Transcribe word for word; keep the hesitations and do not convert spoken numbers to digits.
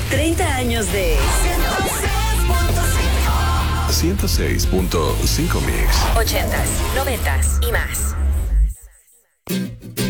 treinta años de ciento seis punto cinco Mix. ochentas, noventas y más.